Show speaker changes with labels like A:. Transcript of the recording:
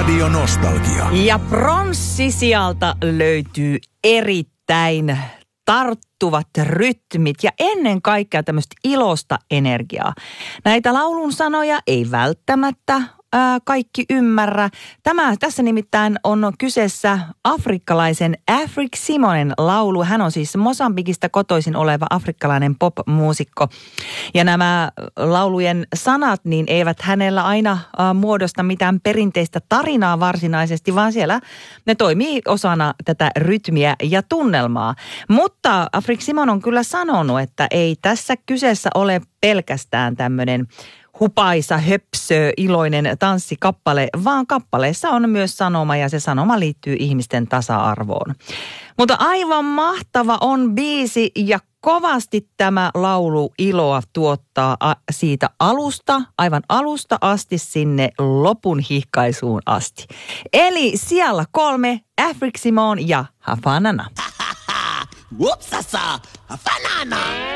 A: Radio Nostalgia.
B: Ja pronssisijalta löytyy erittäin tarttuvat rytmit ja ennen kaikkea tämmöistä ilosta energiaa. Näitä laulun sanoja ei välttämättä kaikki ymmärrä. Tässä nimittäin on kyseessä afrikkalaisen Afric Simonen laulu. Hän on siis Mosambikista kotoisin oleva afrikkalainen pop-muusikko. Ja nämä laulujen sanat niin eivät hänellä aina muodosta mitään perinteistä tarinaa varsinaisesti, vaan siellä ne toimii osana tätä rytmiä ja tunnelmaa. Mutta Afric Simon on kyllä sanonut, että ei tässä kyseessä ole pelkästään tämmöinen hupaisa, höpsö, iloinen tanssikappale, vaan kappaleessa on myös sanoma ja se sanoma liittyy ihmisten tasa-arvoon. Mutta aivan mahtava on biisi ja kovasti tämä laulu iloa tuottaa siitä aivan alusta asti sinne lopun hihkaisuun asti. Eli siellä 3 Afric Simon ja Hafanana.
C: Whoopsasa, Hafanana.